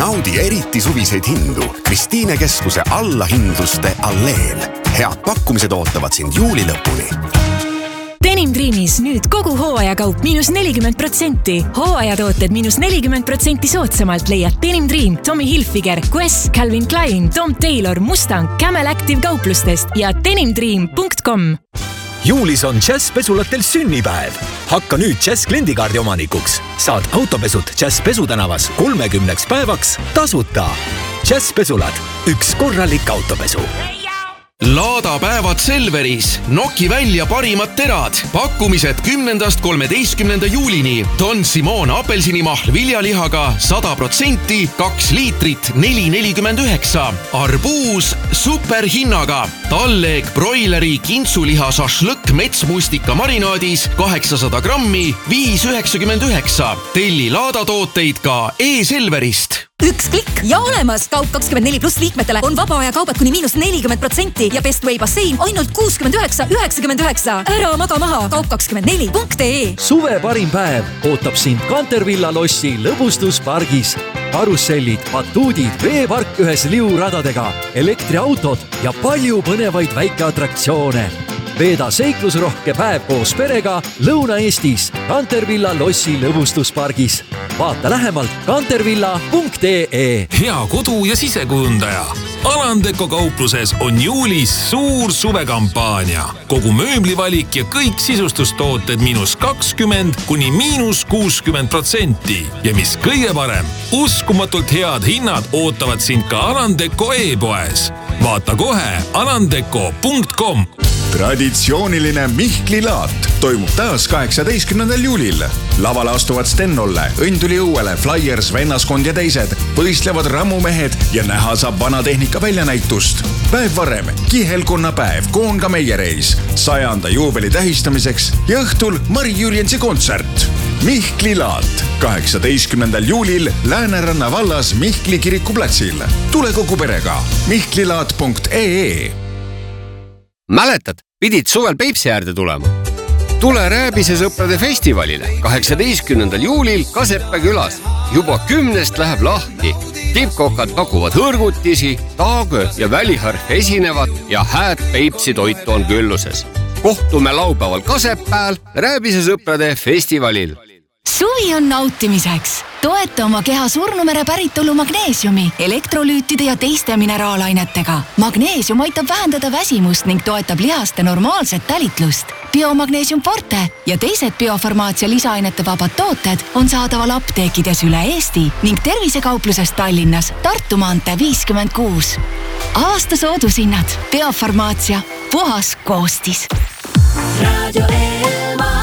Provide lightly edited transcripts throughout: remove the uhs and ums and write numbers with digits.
Naudi eriti suviseid hindu Kristiine keskuse allahindluste alleel. Head pakkumised ootavad sind juuli lõpuni. Denim Dreamis nüüd kogu hooajakaup -40%. Hooajatooted -40% soodsamalt leiad Denim Dream, Tommy Hilfiger, Guess, Calvin Klein, Tom Taylor, Mustang, Camel Active kauplustest ja denimdream.com. Juulis on Jazz pesulatel sünnipäev. Hakka nüüd Jazz kliendikaardi omanikuks. Saad autopesud Jazz pesutänavas 30 päevaks tasuta. Jazz pesulad, üks korralik autopesu. Laadapäevad Selveris. Noki välja parimad terad. Pakkumised 10.–13. juulini. Don Simon apelsinimahl viljalihaga 100%, 2 liitrit 4,49. Arbuus superhinnaga. Talleeg broileri kintsuliha šašlõkk metsmustika marinaadis 800 grammi 5,99. Telli laadatooteid ka e-Selverist. Üks klikk ja olemas! Kaup24+ liikmetele on vaba aja kaubad kuni -40% ja Bestway bassein ainult 69,99. Ära maga maha kaup24.ee. Suve parim päev ootab sind Kantervilla lossi lõbustuspargis. Karussellid, batuudid, veepark ühes liuradadega, elektriautod ja palju põnevaid väikeattraktsioone. Veeda seiklusrohke päev koos perega Lõuna-Eestis Kantervilla lossi lõbustuspargis. Vaata lähemalt kantervilla.ee. Hea kodu- ja sisekujundaja. Alandeko kaupluses on juulis suur suvekampaania. Kogu mööblivalik ja kõik sisustustooted -20 kuni -60%. Ja mis kõige parem, uskumatult head hinnad ootavad sind ka Alandeko e-poes. Vaata kohe alandeko.com. Traditsiooniline Mihklilaat toimub taas 18. juulil. Lavale astuvad Stennolle, Õnduli õuele, Flyers, Vennaskond ja teised, võistlevad rammumehed ja näha saab vanatehnika väljanäitust. Päev varem, kihelkonna päev, Koonga meiereis, 100. juubeli tähistamiseks ja õhtul Mari Jürjensi kontsert. Mihklilaat 18. juulil Lääneranna vallas Mihkli kirikuplatsil. Tule kogu perega. Mihklilaat.ee. Mäletad, pidid suvel Peipsi äärde tulema? Tule Rääbise sõprade festivalile 18. juulil Kasepää külas. Juba 10 läheb lahti. Tippkokad pakuvad hõrgutisi, taagö ja väliharf esinevad ja hääd Peipsi toitu on külluses. Kohtume laupäeval Kasepääl Rääbise sõprade festivalil. Suvi on nautimiseks. Toeta oma keha Surnumere päritolu magneesiumi, elektrolüütide ja teiste mineraalainetega. Magneesium aitab vähendada väsimust ning toetab lihaste normaalset talitlust. Biomagneesium Forte ja teised biofarmaatsia lisaainete vabad tooted on saadaval apteekides üle Eesti ning tervisekaupluses Tallinnas Tartu maantee 56. Aasta soodushinnad. Biofarmaatsia. Puhas koostis. Radio Elmar.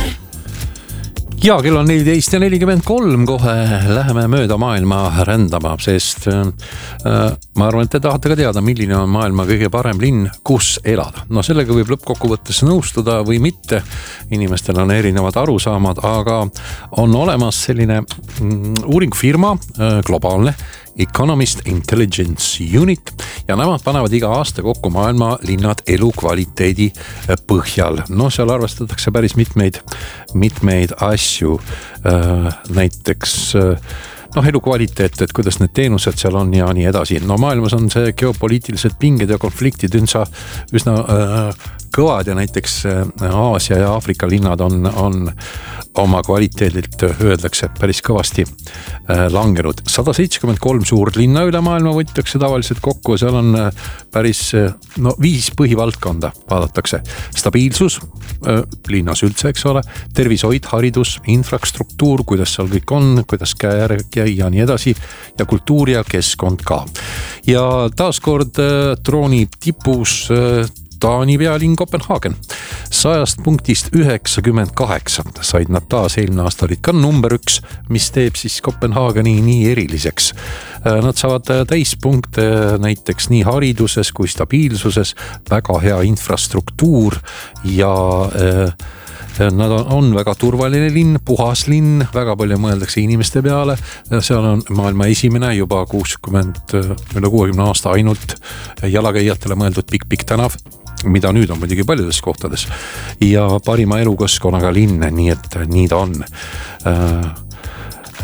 Ja kell on 14:43, kohe läheme mööda maailma rändama, sest ma arvan, et te tahate ka teada, milline on maailma kõige parem linn, kus elada. No sellega võib lõppkokkuvõttes nõustuda või mitte. Inimestel on erinevad arusaamad, aga on olemas selline uuringufirma, globaalne Economist Intelligence Unit ja nemad panevad iga aasta kokku maailma linnad elukvaliteedi põhjal. No seal arvestatakse päris mitmeid asju, näiteks elukvaliteet, et kuidas need teenused seal on ja nii edasi. No maailmas on see geopoliitilised pinged ja konfliktid üsna kõvad ja näiteks Aasia ja Aafrika linnad on oma kvaliteedilt öeldakse päris kõvasti langenud. 173 suurt linna üle maailma võetakse tavaliselt kokku ja seal on päris 5 põhivaldkonda vaadatakse. Stabiilsus linnas üldse, eks ole, tervishoid, haridus, infrastruktuur, kuidas seal kõik on, kuidas käe ja nii edasi ja kultuur ja keskkond ka. Ja taaskord trooni tipus Taani pealinn Kopenhaagen. 100 punktist 98 said nad taas eelmine aasta olid ka number 1, mis teeb siis Kopenhaageni nii eriliseks. Nad saavad täispunkte näiteks nii hariduses kui stabiilsuses, väga hea infrastruktuur ja nad on väga turvaline linn, puhas linn, väga palju mõeldakse inimeste peale. Seal on maailma esimene juba 60 aasta ainult jalakäijatele mõeldud pikk tänav, mida nüüd on muidugi paljudes kohtades ja parima elukeskkonnaga linn, nii et nii ta on.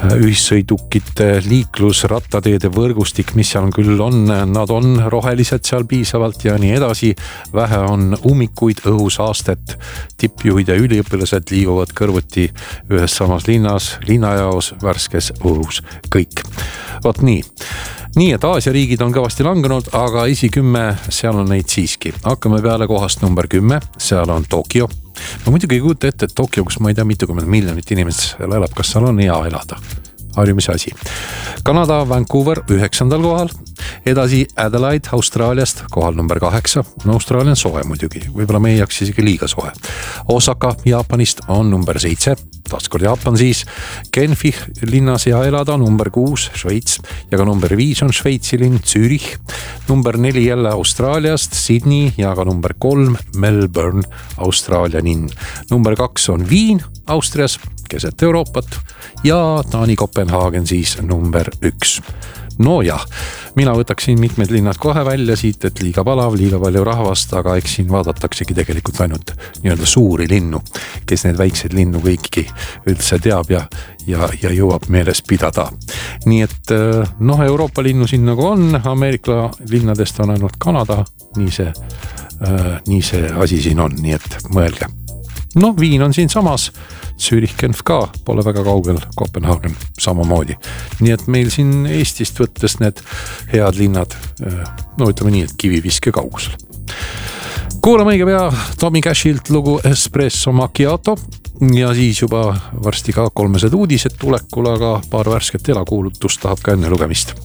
ühissõidukite liiklus, rattateede võrgustik, mis seal küll on, nad on rohelised seal piisavalt ja nii edasi. Vähe on ummikuid, õhusaastet, tippjuhid ja üliõpilased liiguvad kõrvuti ühes samas linnajaos, värskes õhus, kõik. Vot nii, et Aasia riigid on kõvasti langenud, aga esi10, seal on neid siiski. Hakkame peale kohast number 10, seal on Tokyo. Ma muidugi ei kujuta ette, et Tokyo, kus ma ei tea 20 miljonit inimest seal elab, kas seal on hea elada? Harjumise asi. Kanada, Vancouver 9. kohal. Edasi Adelaide Austraaliast kohal number 8. No Austraalia on soe muidugi, võib-olla meie jaoks isegi liiga soe. Osaka Jaapanist on number 7. Taaskord Jaapan siis. Genfi linnas hea elada number 6 Šveits ja ka number 5 on Šveitsi linn Zürich. Number 4 jälle Austraaliast Sydney ja ka number 3 Melbourne Austraalia linn. Number 2 on Viin Austrias keset Euroopat ja Taani Kopenhaagen siis number 1. No jah, mina võtaksin mitmed linnad kohe välja siit, et liiga palav, liiga palju rahvast, aga eks siin vaadataksegi tegelikult ainult nii-öelda suuri linnu, kes need väikseid linnu kõiki üldse teab ja jõuab meeles pidada. Nii et Euroopa linnu siin nagu on, Ameerika linnadest on ainult Kanada, nii see asi siin on, nii et mõelge. Viin on siin samas, Zürich, Genf ka, pole väga kaugel, Kopenhaagen samamoodi. Nii et meil siin Eestist võttes need head linnad, ütleme nii, et kiviviske kaugusel. Kuulame õige pea Tommy Cashilt lugu Espresso Macchiato ja siis juba varsti ka 300 uudised tulekul, aga paar värsket elakuulutust tahab ka enne lugemist.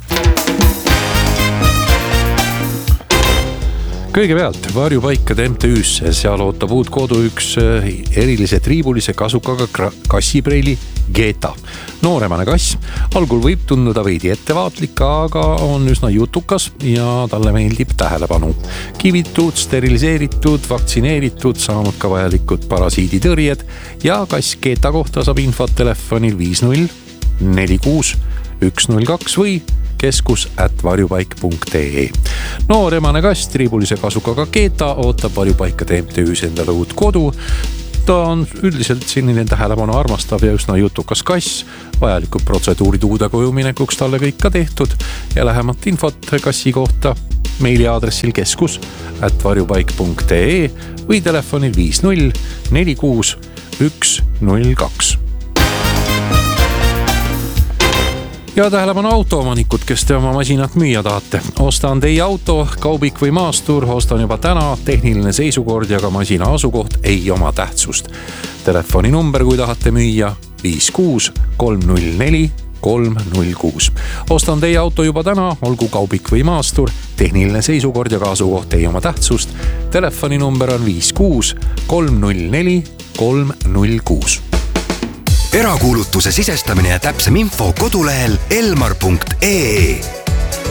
Kõigepealt varjupaikade MTÜ-sse, seal ootab uut kodu üks erilise triibulise kasukaga kassipreili Geta. Nooremane kass, algul võib tunduda veidi ettevaatlik, aga on üsna jutukas ja talle meeldib tähelepanu. Kivitud, steriliseeritud, vaktsineeritud, saanud ka vajalikud parasiiditõrjed ja kass Geta kohta saab infot telefonil 50 46 102 või keskus@varjupaik.ee. Nooremane kass triibulise kasukaga Geta ootab varjupaikade MTÜ-s endale uut kodu. Ta on üldiselt selline tähelepanu armastav ja üsna jutukas kass. Vajalikud protseduurid uude koju minekuks talle kõik ka tehtud ja lähemat infot kassi kohta meiliaadressil keskus@varjupaik.ee või telefonil 50 46 102. Ja tähelepanu autoomanikud, kes te oma masinat müüa tahate. Ostan teie auto, kaubik või maastur, ostan juba täna, tehniline seisukord ja ka masina asukoht ei oma tähtsust. Telefoninumber, kui tahate müüa, 56 304 306. Ostan teie auto juba täna, olgu kaubik või maastur, tehniline seisukord ja ka asukoht ei oma tähtsust. Telefoninumber on 56 304 306. Erakuulutuse sisestamine ja täpsem info kodulehel elmar.ee.